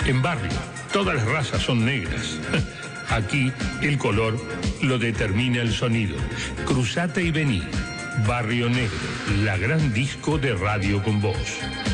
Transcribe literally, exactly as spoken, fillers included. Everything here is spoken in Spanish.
En Barrio, todas las razas son negras. Aquí, el color lo determina el sonido. Cruzate y vení. Barrio Negro, la gran disco de radio con voz.